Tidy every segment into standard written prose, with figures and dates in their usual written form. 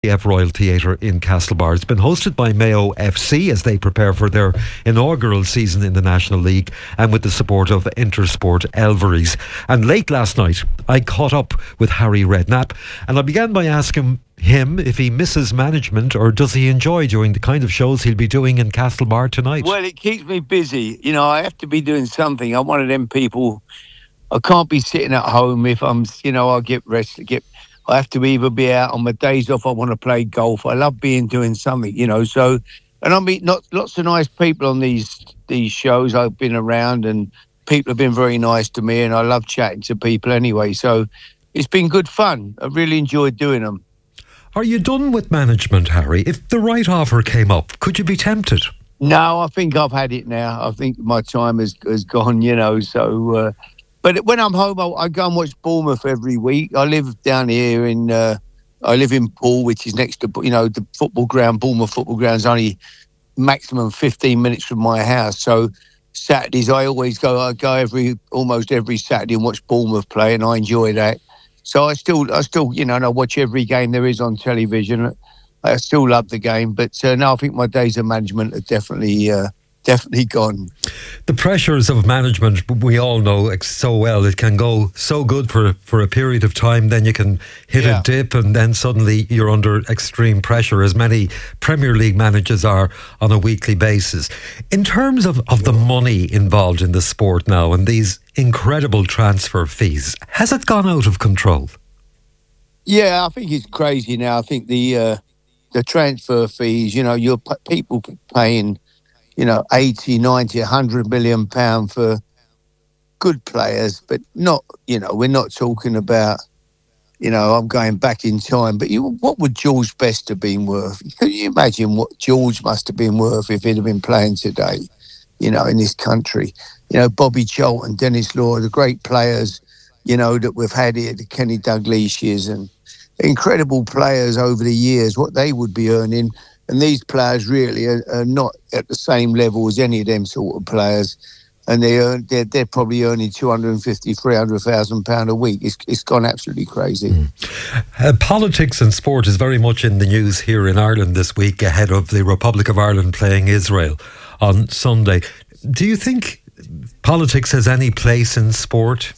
F Royal Theatre in Castlebar. It's been hosted by Mayo FC as they prepare for their inaugural season in the National League and with the support of Intersport Elveries. And late last night, I caught up with Harry Redknapp and I began by asking him if he misses management or does he enjoy doing the kind of shows he'll be doing in Castlebar tonight. Well, it keeps me busy. You know, I have to be doing something. I'm one of them people. I can't be sitting at home if I'm, I get rested. I have to either be out on my days off. I want to play golf. I love doing something, So, and I meet lots of nice people on these shows. I've been around, and people have been very nice to me, and I love chatting to people anyway. So, it's been good fun. I've really enjoyed doing them. Are you done with management, Harry? If the right offer came up, could you be tempted? No, I think I've had it now. I think my time has gone. So. But when I'm home, I go and watch Bournemouth every week. I live down here I live in Poole, which is next to, the football ground. Bournemouth football ground is only maximum 15 minutes from my house. So Saturdays, I go almost every Saturday and watch Bournemouth play, and I enjoy that. So I still, and I watch every game there is on television. I still love the game, but no, I think my days of management are definitely gone. The pressures of management, we all know so well. It can go so good for a period of time, then you can hit a dip, and then suddenly you're under extreme pressure, as many Premier League managers are on a weekly basis. In terms of the money involved in the sport now and these incredible transfer fees, has it gone out of control? Yeah, I think it's crazy now. I think the transfer fees, you're people paying 80, 90, 100 million pound for good players, but not, we're not talking about, I'm going back in time, but what would George Best have been worth? Can you imagine what George must have been worth if he'd have been playing today, in this country? Bobby Charlton, Dennis Law, the great players, that we've had here, the Kenny Dalglish and incredible players over the years, what they would be earning. And these players really are not at the same level as any of them sort of players. And they're probably earning £250,000, £300,000 a week. It's gone absolutely crazy. Politics and sport is very much in the news here in Ireland this week ahead of the Republic of Ireland playing Israel on Sunday. Do you think politics has any place in sport?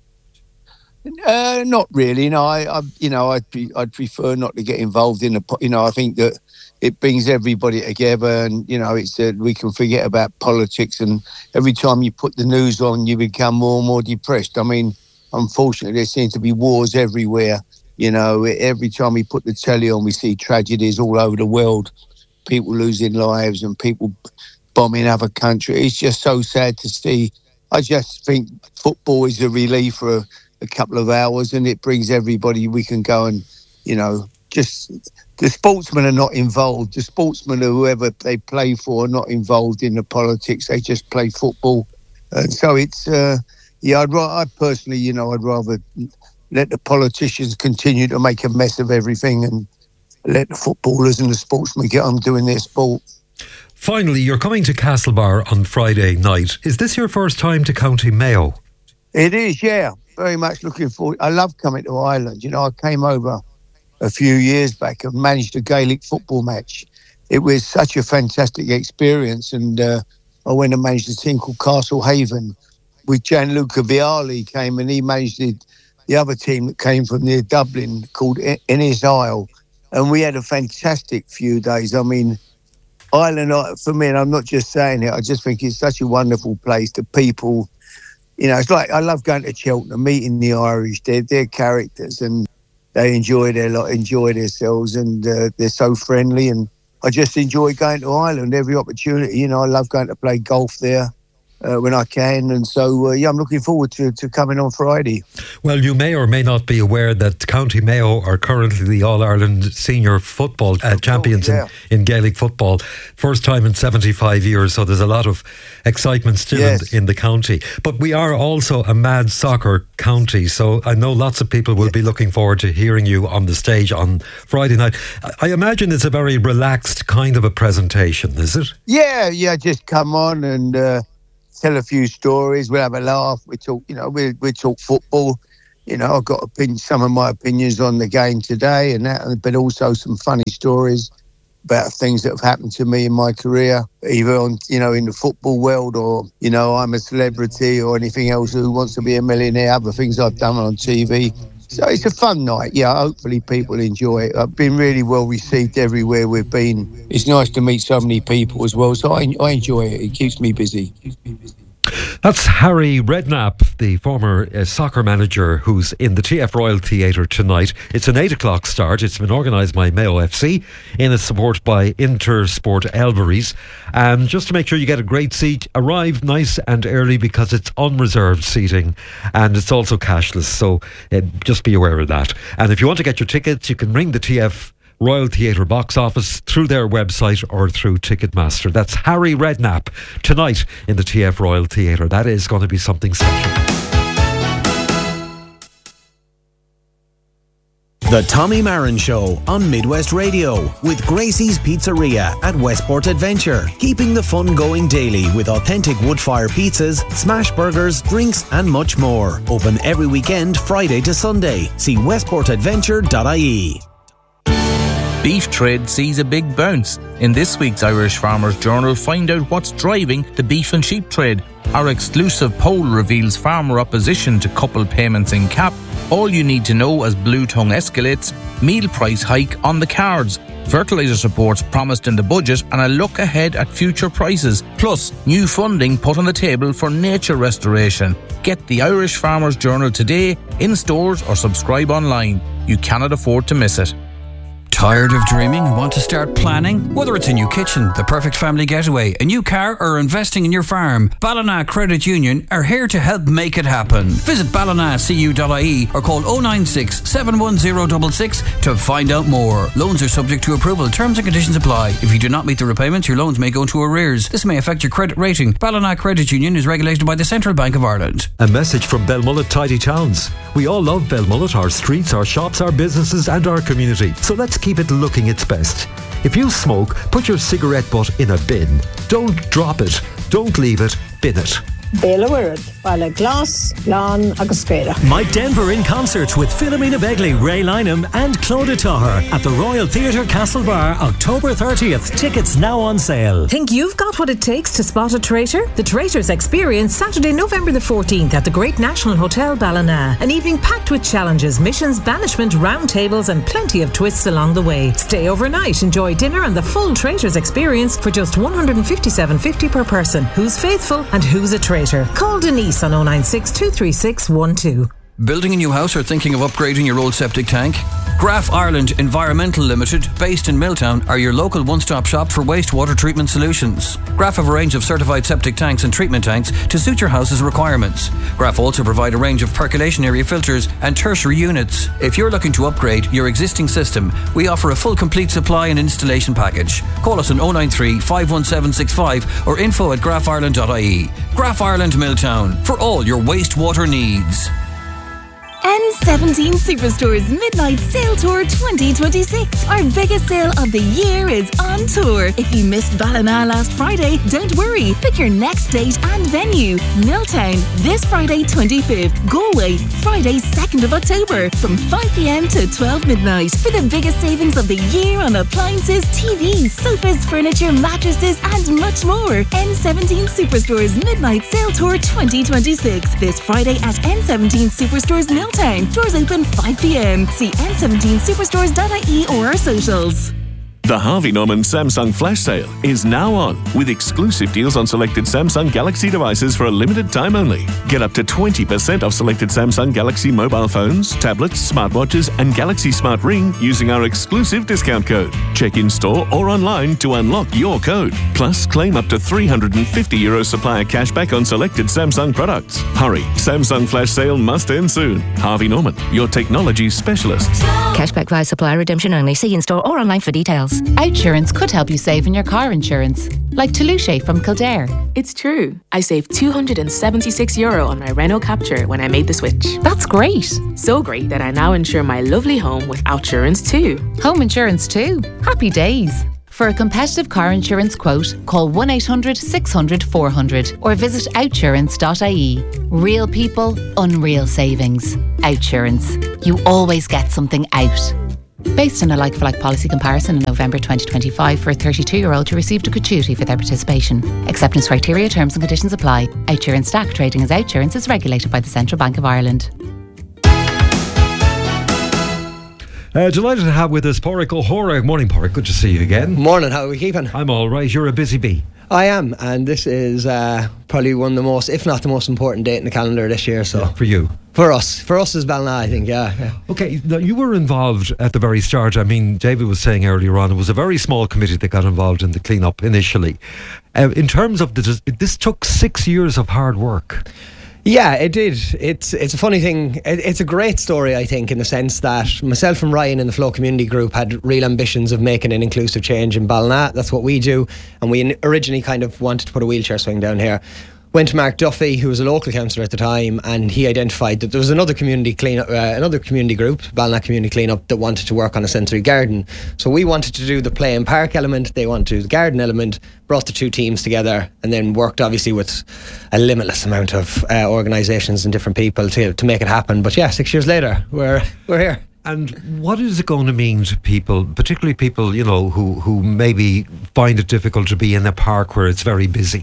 Not really. No, I'd prefer not to get involved in I think that it brings everybody together, and we can forget about politics. And every time you put the news on, you become more and more depressed. I mean, unfortunately, there seems to be wars everywhere. Every time we put the telly on, we see tragedies all over the world, people losing lives and people bombing other countries. It's just so sad to see. I just think football is a relief for a couple of hours, and it brings everybody. We can go and just the sportsmen are not involved. The sportsmen or whoever they play for are not involved in the politics. They just play football, and so it's I personally I'd rather let the politicians continue to make a mess of everything and let the footballers and the sportsmen get on doing their sport. Finally, you're coming to Castlebar on Friday night. Is this your first time to County Mayo? It is, yeah. Very much looking forward. I love coming to Ireland. I came over a few years back and managed a Gaelic football match. It was such a fantastic experience, and I went and managed a team called Castlehaven with Gianluca Vialli came, and he managed the other team that came from near Dublin called Ennis Isle, and we had a fantastic few days. I mean, Ireland, for me, and I'm not just saying it, I just think it's such a wonderful place. The people, it's like I love going to Cheltenham, meeting the Irish. They're characters, and they enjoy themselves, and they're so friendly. And I just enjoy going to Ireland every opportunity. I love going to play golf there when I can, and so I'm looking forward to coming on Friday. Well, you may or may not be aware that County Mayo are currently the All-Ireland senior football champions in Gaelic football, first time in 75 years, so there's a lot of excitement still in the county. But we are also a mad soccer county, so I know lots of people will be looking forward to hearing you on the stage on Friday night. I imagine it's a very relaxed kind of a presentation, is it? Yeah, just come on and tell a few stories. We'll have a laugh. We talk, we talk football. You know, I've got some of my opinions on the game today and that, but also some funny stories about things that have happened to me in my career, either on, you know, in the football world or, you know, I'm a celebrity or anything else, Who Wants to Be a Millionaire, other things I've done on TV. So it's a fun night. Yeah, hopefully people enjoy it. I've been really well received everywhere we've been. It's nice to meet so many people as well, so I enjoy it. It keeps me busy. That's Harry Redknapp, the former soccer manager who's in the TF Royal Theatre tonight. It's an 8 o'clock start. It's been organised by Mayo FC in a support by Intersport Elveries. And just to make sure you get a great seat, arrive nice and early because it's unreserved seating and it's also cashless. So just be aware of that. And if you want to get your tickets, you can ring the TF Royal Theatre box office through their website or through Ticketmaster. That's Harry Redknapp tonight in the TF Royal Theatre. That is going to be something special. The Tommy Marin Show on Midwest Radio with Gracie's Pizzeria at Westport Adventure. Keeping the fun going daily with authentic wood-fire pizzas, smash burgers, drinks and much more. Open every weekend, Friday to Sunday. See westportadventure.ie. Beef trade sees a big bounce. In this week's Irish Farmers Journal, find out what's driving the beef and sheep trade. Our exclusive poll reveals farmer opposition to couple payments in cap. All you need to know as Blue Tongue escalates, meal price hike on the cards, fertiliser supports promised in the budget and a look ahead at future prices, plus new funding put on the table for nature restoration. Get the Irish Farmers Journal today, in stores or subscribe online. You cannot afford to miss it. Tired of dreaming? Want to start planning? Whether it's a new kitchen, the perfect family getaway, a new car or investing in your farm, Ballina Credit Union are here to help make it happen. Visit ballinacu.ie or call 096 71066 to find out more. Loans are subject to approval. Terms and conditions apply. If you do not meet the repayments, your loans may go into arrears. This may affect your credit rating. Ballina Credit Union is regulated by the Central Bank of Ireland. A message from Belmullet Tidy Towns. We all love Belmullet, our streets, our shops, our businesses and our community. So let's keep it looking its best. If you smoke, put your cigarette butt in a bin. Don't drop it. Don't leave it. Bin it. Béla Wirad, Bala Glass, Lan agus Spéla. Mike Denver in concert with Philomena Begley, Ray Lynham and Claudia Taher at the Royal Theatre Castlebar, October 30th. Tickets now on sale. Think you've got what it takes to spot a traitor? The Traitors Experience, Saturday, November the 14th at the Great National Hotel Ballina. An evening packed with challenges, missions, banishment, round tables and plenty of twists along the way. Stay overnight, enjoy dinner and the full Traitors Experience for just $157.50 per person. Who's faithful and who's a traitor? Call Denise on 096 236 12. Building a new house or thinking of upgrading your old septic tank? Graf Ireland Environmental Limited, based in Milltown, are your local one-stop shop for wastewater treatment solutions. Graf have a range of certified septic tanks and treatment tanks to suit your house's requirements. Graf also provide a range of percolation area filters and tertiary units. If you're looking to upgrade your existing system, we offer a full complete supply and installation package. Call us on 093 51765 or info@grafireland.ie. Graf Ireland Milltown, for all your wastewater needs. N17 Superstore's Midnight Sale Tour 2026. Our biggest sale of the year is on tour. If you missed Ballina last Friday, don't worry. Pick your next date and venue. Milltown, this Friday 25th. Galway, Friday 2nd of October from 5 p.m. to 12 midnight. For the biggest savings of the year on appliances, TVs, sofas, furniture, mattresses and much more. N17 Superstore's Midnight Sale Tour 2026. This Friday at N17 Superstore's Milltown. Doors open 5 p.m. See n17superstores.ie or our socials. The Harvey Norman Samsung Flash Sale is now on, with exclusive deals on selected Samsung Galaxy devices for a limited time only. Get up to 20% off selected Samsung Galaxy mobile phones, tablets, smartwatches and Galaxy Smart Ring using our exclusive discount code. Check in store or online to unlock your code. Plus, claim up to €350 supplier cashback on selected Samsung products. Hurry, Samsung Flash Sale must end soon. Harvey Norman, your technology specialists. Cashback via supplier redemption only. See in store or online for details. Outsurance could help you save on your car insurance. Like Toulouse from Kildare. It's true. I saved €276 on my Renault Capture when I made the switch. That's great. So great that I now insure my lovely home with Outsurance too. Home insurance too. Happy days. For a competitive car insurance quote, call 1-800 600 400 or visit outsurance.ie. Real people, unreal savings. Outsurance. You always get something out. Based on a like-for-like policy comparison in November 2025 for a 32-year-old who received a gratuity for their participation. Acceptance criteria, terms and conditions apply. Outsurance DAC trading as Outsurance is regulated by the Central Bank of Ireland. Delighted to have with us Pádraig O'Hora. Morning, Pádraig. Good to see you again. Morning. How are we keeping? I'm all right. You're a busy bee. I am, and this is probably one of the most, if not the most important date in the calendar this year. So for you, for us as Ballina, I think. Yeah. Okay, now you were involved at the very start. I mean, David was saying earlier on, it was a very small committee that got involved in the clean-up initially. In terms of this took 6 years of hard work. Yeah, it did. It's a funny thing. It's a great story, I think, in the sense that myself and Ryan in the Flow Community Group had real ambitions of making an inclusive change in Ballina. That's what we do. And we originally kind of wanted to put a wheelchair swing down here. Went to Mark Duffy, who was a local councillor at the time, and he identified that there was another community cleanup, another community group, Ballina Community Cleanup, that wanted to work on a sensory garden. So we wanted to do the play and park element, they wanted to do the garden element, brought the two teams together, and then worked obviously with a limitless amount of organisations and different people to make it happen. But yeah, 6 years later, we're here. And what is it going to mean to people, particularly people, you know, who maybe find it difficult to be in a park where it's very busy?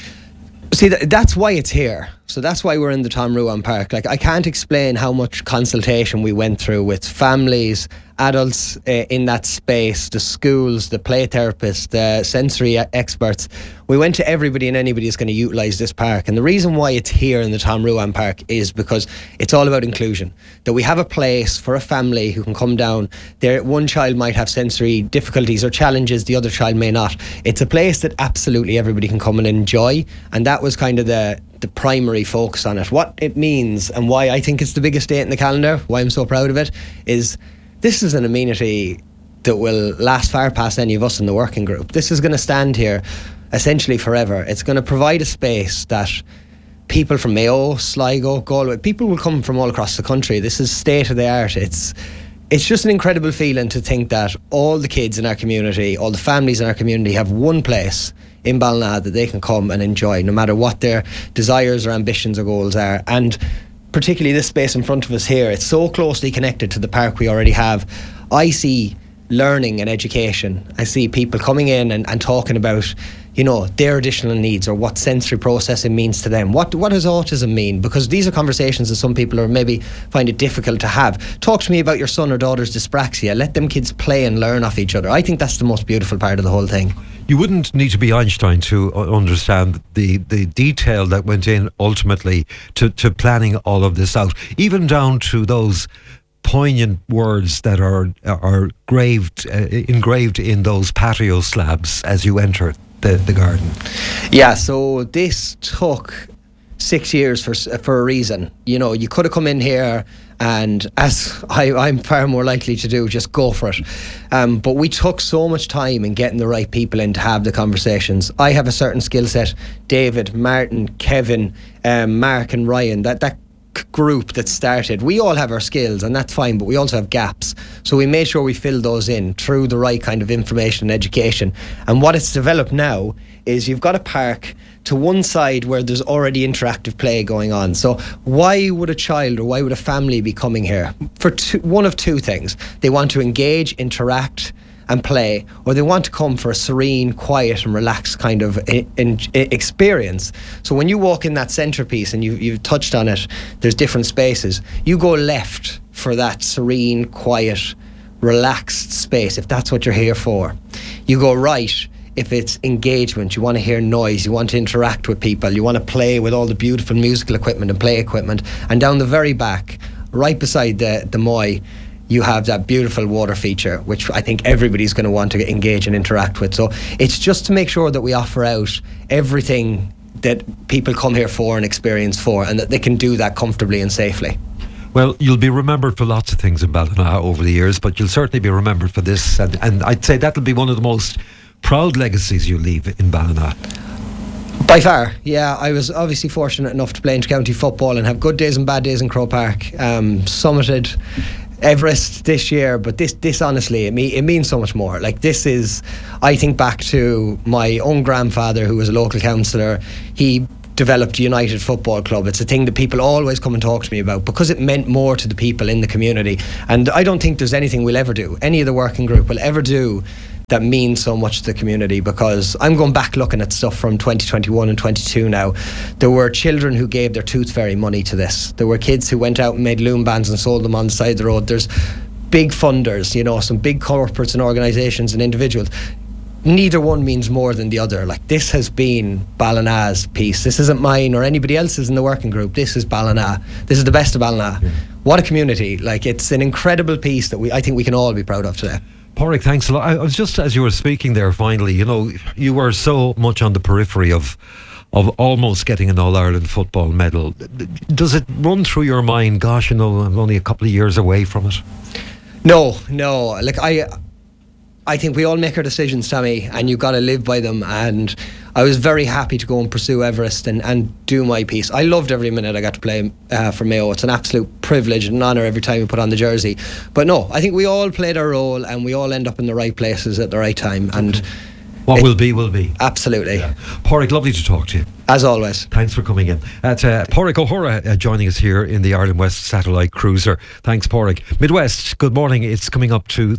See, that's why it's here. So that's why we're in the Tom Ruan Park. Like, I can't explain how much consultation we went through with families, adults in that space, the schools, the play therapists, the sensory experts. We went to everybody and anybody who's going to utilise this park. And the reason why it's here in the Tom Ruan Park is because it's all about inclusion. That we have a place for a family who can come down. One child might have sensory difficulties or challenges, the other child may not. It's a place that absolutely everybody can come and enjoy. And that was kind of the primary focus on it. What it means and why I think it's the biggest date in the calendar, why I'm so proud of it, is this is an amenity that will last far past any of us in the working group. This is going to stand here essentially forever. It's going to provide a space that people from Mayo, Sligo, Galway, people will come from all across the country. This is state of the art. It's just an incredible feeling to think that all the kids in our community, all the families in our community have one place in Ballina that they can come and enjoy, no matter what their desires or ambitions or goals are. And particularly this space in front of us here, it's so closely connected to the park we already have. I see learning and education. I see people coming in and talking about, you know, their additional needs or what sensory processing means to them. What does autism mean? Because these are conversations that some people are maybe find it difficult to have. Talk to me about your son or daughter's dyspraxia. Let them kids play and learn off each other. I think that's the most beautiful part of the whole thing. You wouldn't need to be Einstein to understand the detail that went in ultimately to planning all of this out, even down to those poignant words that are engraved in those patio slabs as you enter the garden. Yeah, so this took 6 years for a reason. You know, you could have come in here and, as I'm far more likely to do, just go for it. But we took so much time in getting the right people in to have the conversations. I have a certain skill set. David, Martin, Kevin, Mark and Ryan, that group that started, we all have our skills and that's fine, but we also have gaps. So we made sure we filled those in through the right kind of information and education. And what it's developed now is you've got a park to one side where there's already interactive play going on. So why would a child or why would a family be coming here? For one of two things. They want to engage, interact and play, or they want to come for a serene, quiet and relaxed kind of experience. So when you walk in that centrepiece, and you've touched on it, there's different spaces. You go left for that serene, quiet, relaxed space, if that's what you're here for. You go right if it's engagement, you want to hear noise, you want to interact with people, you want to play with all the beautiful musical equipment and play equipment. And down the very back, right beside the Moy, you have that beautiful water feature, which I think everybody's going to want to engage and interact with. So it's just to make sure that we offer out everything that people come here for and experience for, and that they can do that comfortably and safely. Well, you'll be remembered for lots of things in Ballina over the years, but you'll certainly be remembered for this, and I'd say that'll be one of the most proud legacies you leave in Ballina. By far, yeah. I was obviously fortunate enough to play inter-county football and have good days and bad days in Croke Park. Summited Everest this year, but this honestly, it means so much more. Like, this is, I think back to my own grandfather, who was a local councillor. He developed United Football Club. It's a thing that people always come and talk to me about because it meant more to the people in the community. And I don't think there's anything we'll ever do, any of the working group will ever do, that means so much to the community, because I'm going back looking at stuff from 2021 and 22 now. There were children who gave their tooth fairy money to this. There were kids who went out and made loom bands and sold them on the side of the road. There's big funders, you know, some big corporates and organisations and individuals. Neither one means more than the other. Like, this has been Ballina's piece. This isn't mine or anybody else's in the working group. This is Ballina. This is the best of Ballina. Yeah. What a community. Like, it's an incredible piece that I think we can all be proud of today. Pádraig, thanks a lot. I was just, as you were speaking there finally, you know, you were so much on the periphery of almost getting an All-Ireland football medal. Does it run through your mind, gosh, you know, I'm only a couple of years away from it? No. Like, I think we all make our decisions, Tommy, and you've got to live by them. And I was very happy to go and pursue Everest and do my piece. I loved every minute I got to play for Mayo. It's an absolute privilege and an honour every time we put on the jersey. But no, I think we all played our role and we all end up in the right places at the right time. And what will be. Absolutely. Yeah. Pádraig, lovely to talk to you. As always. Thanks for coming in. Pádraig O'Hora joining us here in the Ireland West Satellite Cruiser. Thanks, Pádraig. Midwest, good morning. It's coming up to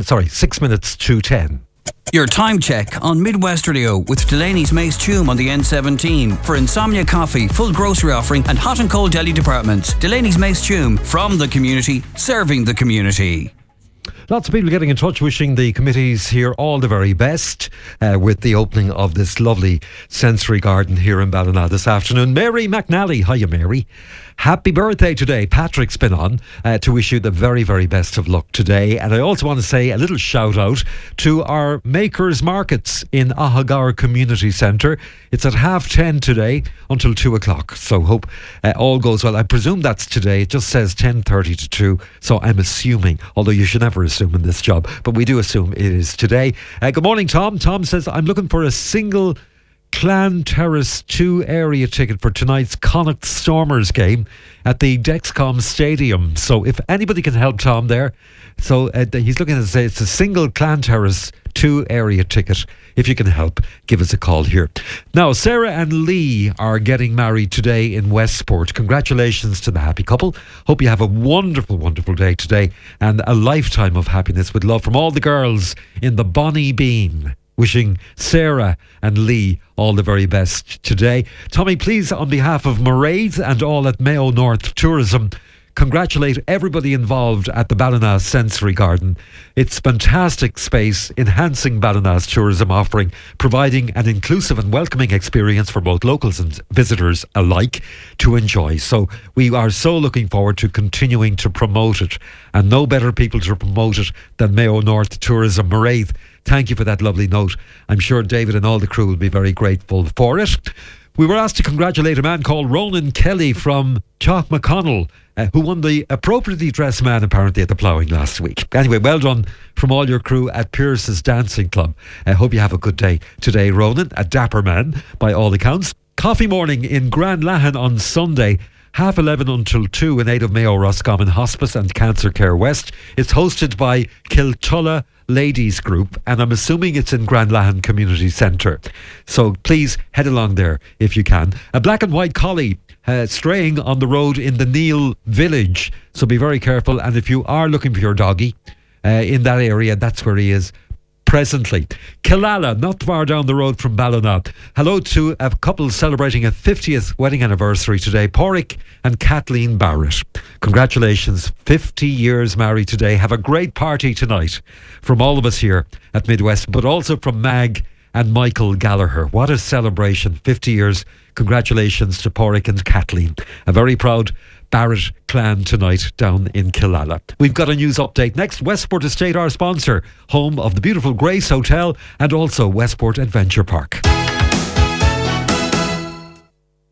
6 minutes to 10. Your time check on Midwest Radio with Delaney's Mace Tume on the N17 for Insomnia Coffee, full grocery offering and hot and cold deli departments. Delaney's Mace Tume, from the community, serving the community. Lots of people getting in touch, wishing the committees here all the very best with the opening of this lovely sensory garden here in Ballina this afternoon. Mary McNally, hiya Mary. Happy birthday today. Patrick's been on to wish you the very, very best of luck today. And I also want to say a little shout out to our Makers Markets in Ahagar Community Centre. It's at 10:30 today until 2 o'clock. So hope all goes well. I presume that's today. It just says 10:30 to 2. So I'm assuming, although you should never assume in this job, but we do assume it is today. Good morning, Tom. Tom says, I'm looking for a single Clan Terrace 2 area ticket for tonight's Connacht Stormers game at the Dexcom Stadium. So if anybody can help Tom there, so he's looking to say it's a single Clan Terrace 2 area ticket. If you can help, give us a call here. Now, Sarah and Lee are getting married today in Westport. Congratulations to the happy couple. Hope you have a wonderful, wonderful day today and a lifetime of happiness with love from all the girls in the Bonnie Bean. Wishing Sarah and Lee all the very best today. Tommy, please, on behalf of Mairead and all at Mayo North Tourism, congratulate everybody involved at the Ballina Sensory Garden. It's fantastic space, enhancing Ballina's tourism offering, providing an inclusive and welcoming experience for both locals and visitors alike to enjoy. So we are so looking forward to continuing to promote it, and no better people to promote it than Mayo North Tourism. Mairead, thank you for that lovely note. I'm sure David and all the crew will be very grateful for it. We were asked to congratulate a man called Ronan Kelly from Chalk McConnell, who won the appropriately dressed man apparently at the ploughing last week. Anyway, well done from all your crew at Pierce's Dancing Club. I hope you have a good day today, Ronan, a dapper man by all accounts. Coffee morning in Grand Lahan on Sunday, 11:30 until 2 in aid of Mayo Roscommon Hospice and Cancer Care West. It's hosted by Kiltulla Ladies Group, and I'm assuming it's in Grand Lahan Community Centre. So please head along there if you can. A black and white collie straying on the road in the Neil village, so be very careful. And if you are looking for your doggy in that area, that's where he is presently. Killala, not far down the road from Ballina. Hello to a couple celebrating a 50th wedding anniversary today, Pádraig and Kathleen Barrett. Congratulations, 50 years married today. Have a great party tonight from all of us here at Midwest, but also from Mag and Michael Gallagher. What a celebration, 50 years. Congratulations to Pádraig and Kathleen. A very proud Barrett clan tonight down in Killala. We've got a news update next. Westport Estate, our sponsor, home of the beautiful Grace Hotel and also Westport Adventure Park.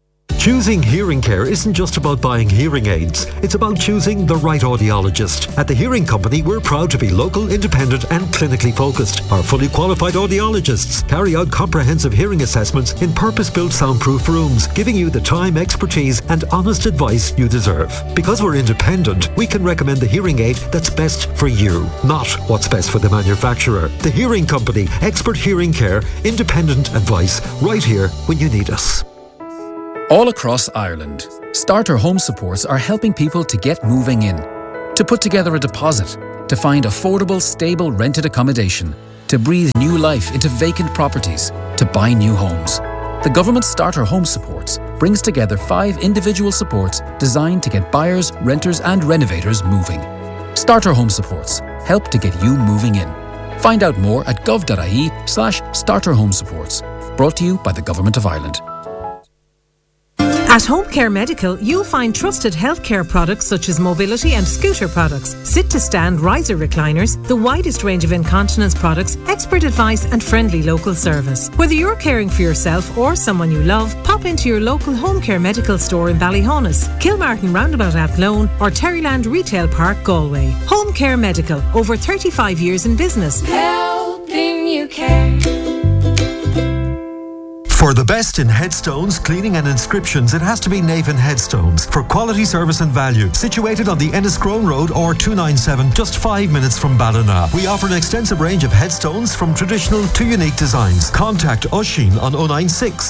Choosing hearing care isn't just about buying hearing aids. It's about choosing the right audiologist. At the Hearing Company, we're proud to be local, independent and clinically focused. Our fully qualified audiologists carry out comprehensive hearing assessments in purpose-built soundproof rooms, giving you the time, expertise and honest advice you deserve. Because we're independent, we can recommend the hearing aid that's best for you, not what's best for the manufacturer. The Hearing Company, expert hearing care, independent advice, right here when you need us. All across Ireland, Starter Home Supports are helping people to get moving in, to put together a deposit, to find affordable, stable rented accommodation, to breathe new life into vacant properties, to buy new homes. The government Starter Home Supports brings together 5 individual supports designed to get buyers, renters and renovators moving. Starter Home Supports help to get you moving in. Find out more at gov.ie/starterhomesupports. Brought to you by the Government of Ireland. At Home Care Medical, you'll find trusted healthcare products such as mobility and scooter products, sit-to-stand riser recliners, the widest range of incontinence products, expert advice and friendly local service. Whether you're caring for yourself or someone you love, pop into your local Home Care Medical store in Ballyhonus, Kilmartin Roundabout Athlone or Terryland Retail Park, Galway. Home Care Medical, over 35 years in business. Helping you care. For the best in headstones, cleaning and inscriptions, it has to be Navan Headstones. For quality service and value, situated on the Enniscrone Road or 297, just 5 minutes from Ballina. We offer an extensive range of headstones from traditional to unique designs. Contact Oisín on 096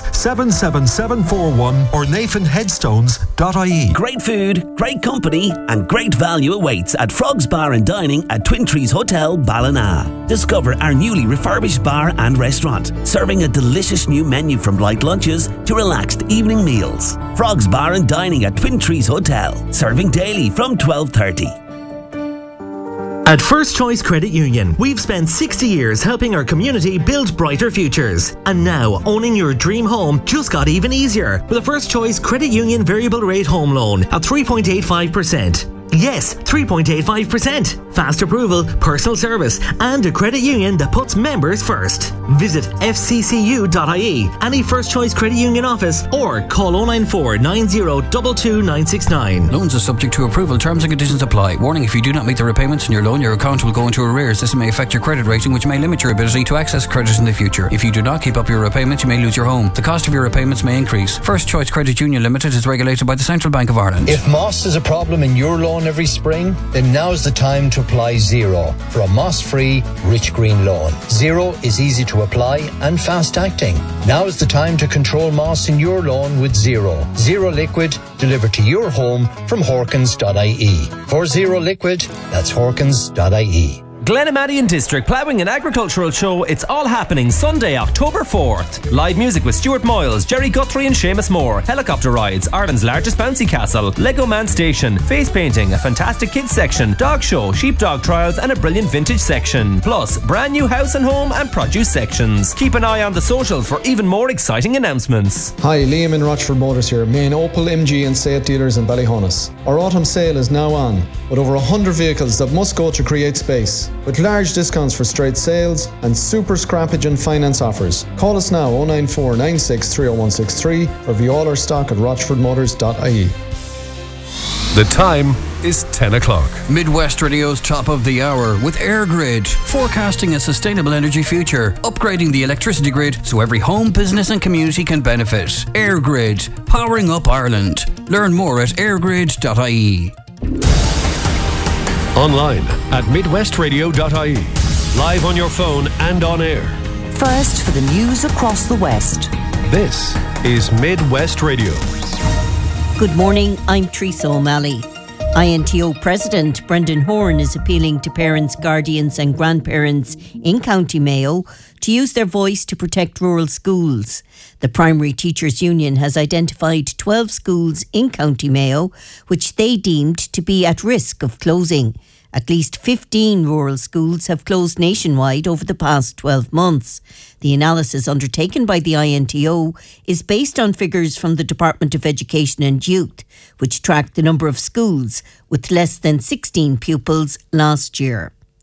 77741 or nathanheadstones.ie. Great food, great company and great value awaits at Frogs Bar and Dining at Twin Trees Hotel, Ballina. Discover our newly refurbished bar and restaurant, serving a delicious new menu from light lunches to relaxed evening meals. Frogs Bar and Dining at Twin Trees Hotel, serving daily from 12:30. At First Choice Credit Union, we've spent 60 years helping our community build brighter futures. And now, owning your dream home just got even easier with a First Choice Credit Union variable rate home loan at 3.85%. Yes, 3.85%. Fast approval, personal service, and a credit union that puts members first. Visit fccu.ie, any First Choice Credit Union office, or call 094 90 22 969. Loans are subject to approval. Terms and conditions apply. Warning: if you do not meet the repayments on your loan, your account will go into arrears. This may affect your credit rating, which may limit your ability to access credit in the future. If you do not keep up your repayments, you may lose your home. The cost of your repayments may increase. First Choice Credit Union Limited is regulated by the Central Bank of Ireland. If moss is a problem in your lawn every spring, then now's the time to apply Zero for a moss-free, rich green lawn. Zero is easy to apply and fast-acting. Now is the time to control moss in your lawn with Zero. Zero Liquid delivered to your home from Horkins.ie. For Zero Liquid, that's Horkins.ie. Glenamadian District Ploughing and Agricultural Show. It's all happening Sunday, October 4th. Live music with Stuart Moyles, Jerry Guthrie and Seamus Moore. Helicopter rides, Ireland's largest bouncy castle, Lego Man Station, face painting, a fantastic kids section, dog show, sheepdog trials and a brilliant vintage section. Plus, brand new house and home and produce sections. Keep an eye on the socials for even more exciting announcements. Hi, Liam in Rochford Motors here, main Opel, MG and Seat dealers in Ballyhonus. Our autumn sale is now on, with over 100 vehicles that must go to create space. With large discounts for straight sales and super scrappage and finance offers. Call us now 094 96 30163 or view all our stock at rochfordmotors.ie. The time is 10 o'clock. Midwest Radio's top of the hour with AirGrid, forecasting a sustainable energy future, upgrading the electricity grid so every home, business and community can benefit. AirGrid, powering up Ireland. Learn more at airgrid.ie. Online at midwestradio.ie. Live on your phone and on air. First for the news across the West. This is Midwest Radio. Good morning, I'm Teresa O'Malley. INTO President Brendan Horn is appealing to parents, guardians and grandparents in County Mayo to use their voice to protect rural schools. The Primary Teachers Union has identified 12 schools in County Mayo which they deemed to be at risk of closing. At least 15 rural schools have closed nationwide over the past 12 months. The analysis undertaken by the INTO is based on figures from the Department of Education and Youth, which tracked the number of schools with less than 16 pupils last year.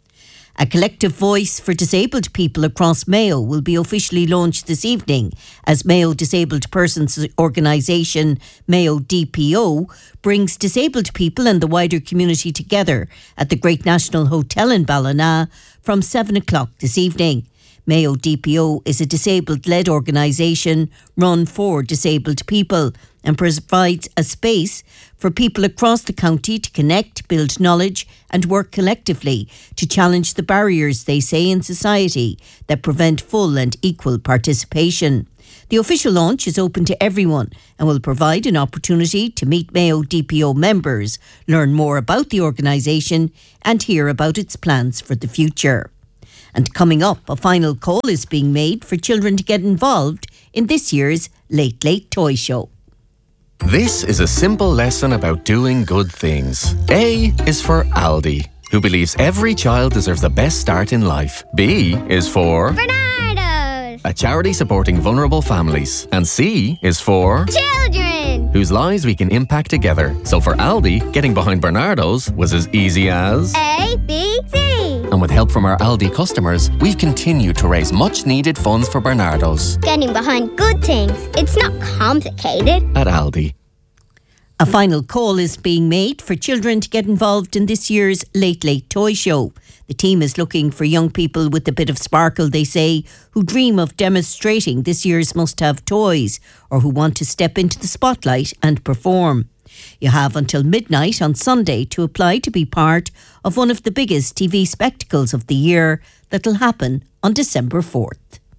A collective voice for disabled people across Mayo will be officially launched this evening as Mayo Disabled Persons Organisation, Mayo DPO, brings disabled people and the wider community together at the Great National Hotel in Ballina from 7 o'clock this evening. Mayo DPO is a disabled-led organisation run for disabled people and provides a space for people across the county to connect, build knowledge and work collectively to challenge the barriers, they say, in society that prevent full and equal participation. The official launch is open to everyone and will provide an opportunity to meet Mayo DPO members, learn more about the organisation and hear about its plans for the future. And coming up, a final call is being made for children to get involved in this year's Late Late Toy Show. This is a simple lesson about doing good things. A is for Aldi, who believes every child deserves the best start in life. B is for Bernardo's, a charity supporting vulnerable families. And C is for children, whose lives we can impact together. So for Aldi, getting behind Bernardo's was as easy as A, B, C. And with help from our Aldi customers, we've continued to raise much needed funds for Bernardo's. Getting behind good things. It's not complicated. At Aldi. A final call is being made for children to get involved in this year's Late Late Toy Show. The team is looking for young people with a bit of sparkle, they say, who dream of demonstrating this year's must-have toys or who want to step into the spotlight and perform. You have until midnight on Sunday to apply to be part of one of the biggest TV spectacles of the year that'll happen on December 4th.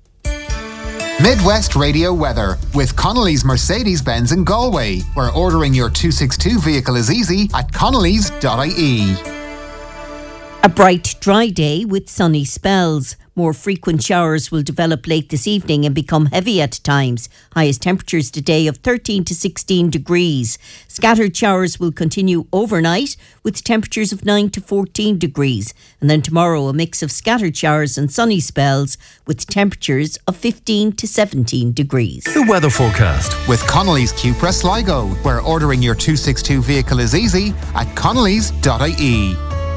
Midwest Radio weather with Connolly's Mercedes-Benz in Galway, where ordering your 262 vehicle is easy at connolly's.ie. A bright, dry day with sunny spells. More frequent showers will develop late this evening and become heavy at times. Highest temperatures today of 13 to 16 degrees. Scattered showers will continue overnight with temperatures of 9 to 14 degrees. And then tomorrow a mix of scattered showers and sunny spells with temperatures of 15 to 17 degrees. The weather forecast with Connolly's Cupra Sligo, where ordering your 262 vehicle is easy at connolly's.ie.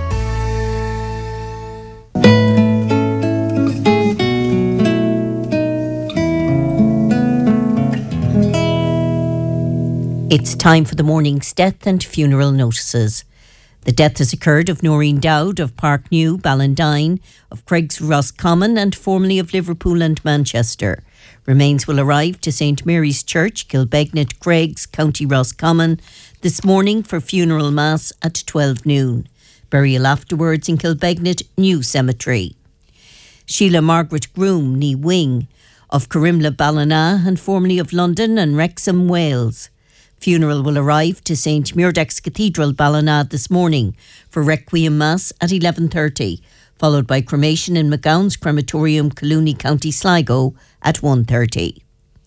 It's time for the morning's death and funeral notices. The death has occurred of Noreen Dowd of Park New, Ballandine, of Craig's Roscommon and formerly of Liverpool and Manchester. Remains will arrive to St Mary's Church, Kilbegnet, Craig's, County Roscommon, this morning for funeral mass at 12 noon. Burial afterwards in Kilbegnet New Cemetery. Sheila Margaret Groom, Nee Wing, of Carimla, Ballina and formerly of London and Wrexham, Wales. Funeral will arrive to St Muirdax Cathedral, Ballina this morning for Requiem Mass at 11:30, followed by cremation in McGowan's Crematorium, Collooney, County Sligo at 1:30.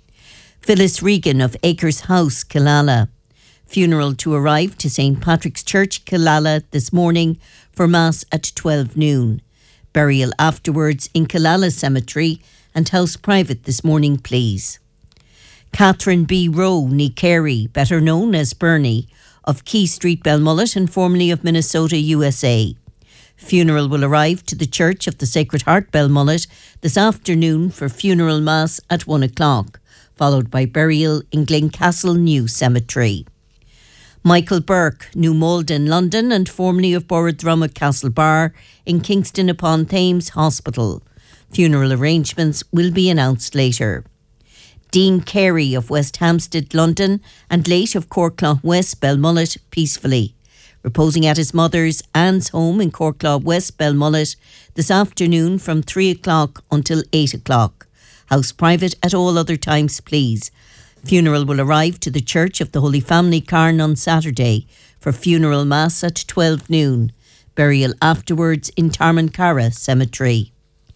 Phyllis Regan of Acres House, Killala. Funeral to arrive to St Patrick's Church, Killala this morning for Mass at 12 noon. Burial afterwards in Killala Cemetery and house private this morning, please. Catherine B. Rowe, Nee Carey, better known as Bernie, of Key Street, Belmullet and formerly of Minnesota, USA. Funeral will arrive to the Church of the Sacred Heart, Belmullet, this afternoon for funeral mass at 1 o'clock, followed by burial in Glencastle New Cemetery. Michael Burke, New Malden, London and formerly of Borradrum Castlebar in Kingston upon Thames Hospital. Funeral arrangements will be announced later. Dean Carey of West Hampstead, London and late of Corkclough West, Belmullet, peacefully. Reposing at his mother's Anne's home in Corkclough West, Belmullet this afternoon from 3 o'clock until 8 o'clock. House private at all other times, please. Funeral will arrive to the Church of the Holy Family, Carn on Saturday for funeral mass at 12 noon. Burial afterwards in Tarmancara Cemetery.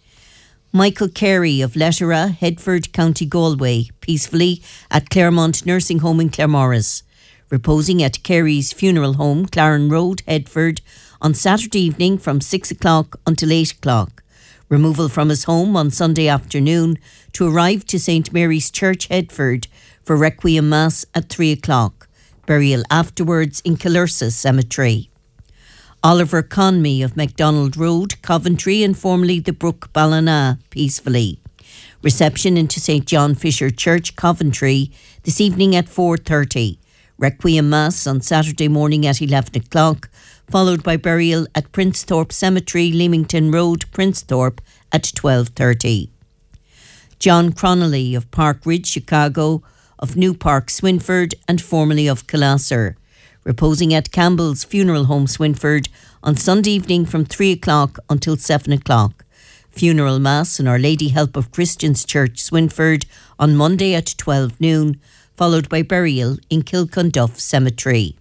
Michael Carey of Lettera, Headford, County Galway, peacefully at Claremont Nursing Home in Claremorris. Reposing at Carey's funeral home, Claren Road, Headford, on Saturday evening from 6 o'clock until 8 o'clock. Removal from his home on Sunday afternoon to arrive to St Mary's Church, Headford, for Requiem Mass at 3 o'clock. Burial afterwards in Kilursa Cemetery. Oliver Conmey of MacDonald Road, Coventry, and formerly the Brook Ballina, peacefully. Reception into St John Fisher Church, Coventry, this evening at 4:30. Requiem Mass on Saturday morning at 11 o'clock, followed by burial at Princethorpe Cemetery, Leamington Road, Princethorpe, at 12:30. John Cronelly of Park Ridge, Chicago, of New Park, Swinford, and formerly of Colasser, reposing at Campbell's Funeral Home, Swinford, on Sunday evening from 3 o'clock until 7 o'clock. Funeral Mass in Our Lady Help of Christians Church, Swinford, on Monday at 12 noon, followed by burial in Kilcunduff Cemetery.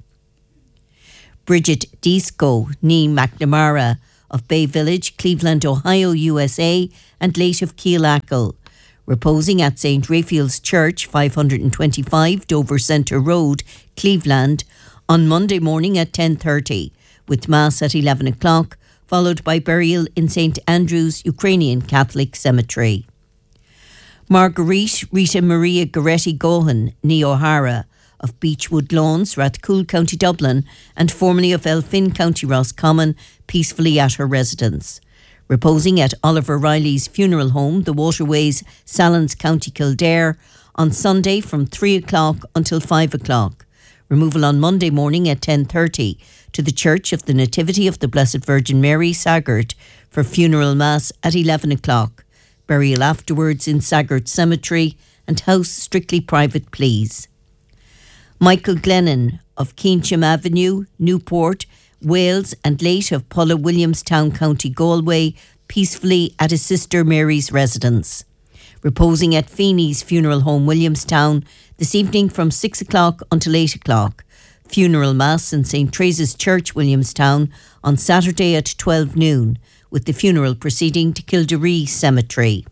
Bridget Disco, nee McNamara, of Bay Village, Cleveland, Ohio, USA, and late of Keelackle, reposing at St. Raphael's Church, 525 Dover Centre Road, Cleveland, on Monday morning at 10:30, with Mass at 11 o'clock, followed by burial in St. Andrew's Ukrainian Catholic Cemetery. Marguerite Rita Maria Goretti Gohan, nee O'Hara, of Beechwood Lawns, Rathcoole, County Dublin, and formerly of Elphin, County Roscommon, peacefully at her residence. Reposing at Oliver Riley's funeral home, the Waterways, Sallins, County Kildare, on Sunday from 3 o'clock until 5 o'clock. Removal on Monday morning at 10:30 to the Church of the Nativity of the Blessed Virgin Mary, Saggart, for funeral mass at 11 o'clock. Burial afterwards in Saggart Cemetery, and house strictly private, please. Michael Glennon of Keynsham Avenue, Newport, Wales, and late of Pulla Williamstown, County Galway, peacefully at his sister Mary's residence. Reposing at Feeney's Funeral Home, Williamstown, this evening from 6 o'clock until 8 o'clock. Funeral Mass in St. Teresa's Church, Williamstown, on Saturday at 12 noon, with the funeral proceeding to Kildare Cemetery.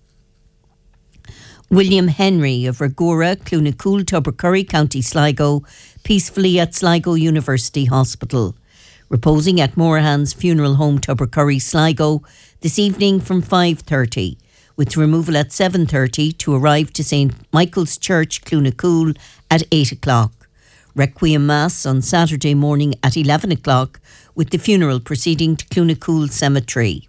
William Henry of Ragura, Clunacool, Tubbercurry, County Sligo, peacefully at Sligo University Hospital. Reposing at Moorhan's Funeral Home, Tubbercurry, Sligo, this evening from 5:30, with removal at 7:30 to arrive to St. Michael's Church, Clunacool, at 8 o'clock. Requiem Mass on Saturday morning at 11 o'clock, with the funeral proceeding to Clunacool Cemetery.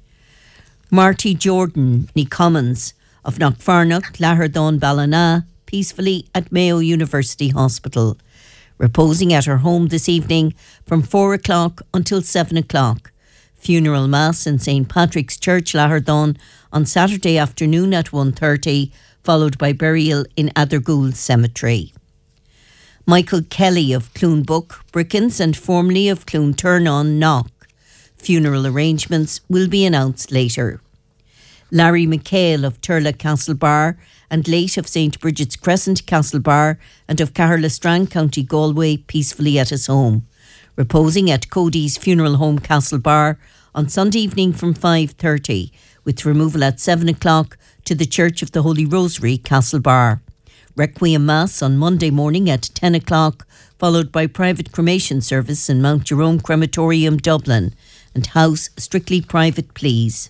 Marty Jordan, ní Commons, of Knockfarnock, Lahardon, Ballina, peacefully at Mayo University Hospital. Reposing at her home this evening from 4 o'clock until 7 o'clock. Funeral Mass in St. Patrick's Church, Lahardon, on Saturday afternoon at 1:30, followed by burial in Athergould Cemetery. Michael Kelly of Cloonbook, Brickens, and formerly of Cloonturnon, Knock. Funeral arrangements will be announced later. Larry McHale of Turla, Castlebar, and late of St. Bridget's Crescent, Castlebar, and of Carlastrang, County Galway, peacefully at his home. Reposing at Cody's Funeral Home, Castlebar, on Sunday evening from 5:30, with removal at 7 o'clock to the Church of the Holy Rosary, Castlebar. Requiem Mass on Monday morning at 10 o'clock, followed by private cremation service in Mount Jerome Crematorium, Dublin, and house strictly private, please.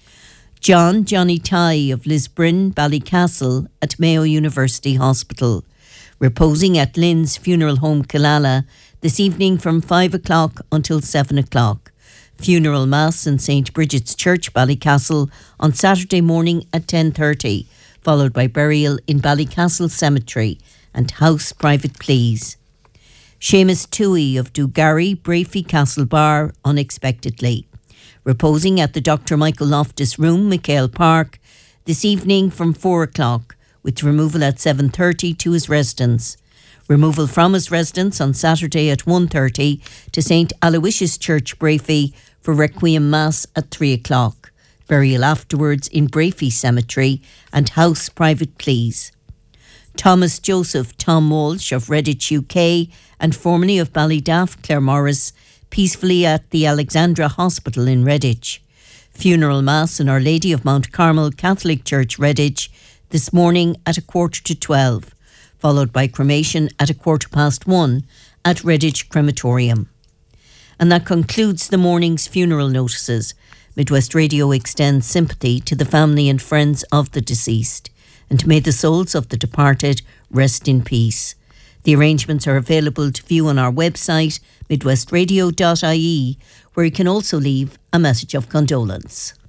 Johnny Ty of Lisburn, Ballycastle, at Mayo University Hospital. Reposing at Lynn's Funeral Home, Killala, this evening from 5 o'clock until 7 o'clock. Funeral Mass in St. Bridget's Church, Ballycastle, on Saturday morning at 10:30, followed by burial in Ballycastle Cemetery, and house private, please. Seamus Toohey of Dugarry, Brafey, Castlebar, unexpectedly. Reposing at the Dr. Michael Loftus Room, McHale Park, this evening from 4 o'clock, with removal at 7:30 to his residence. Removal from his residence on Saturday at 1:30 to St. Aloysius Church, Brafey, for Requiem Mass at 3 o'clock. Burial afterwards in Brafey Cemetery, and house private, please. Thomas Joseph Tom Walsh of Redditch, UK, and formerly of Ballydaff, Claremorris, peacefully at the Alexandra Hospital in Redditch. Funeral Mass in Our Lady of Mount Carmel Catholic Church, Redditch, this morning at 11:45, followed by cremation at 1:15 at Redditch Crematorium. And that concludes the morning's funeral notices. Midwest Radio extends sympathy to the family and friends of the deceased, and may the souls of the departed rest in peace. The arrangements are available to view on our website, midwestradio.ie, where you can also leave a message of condolence.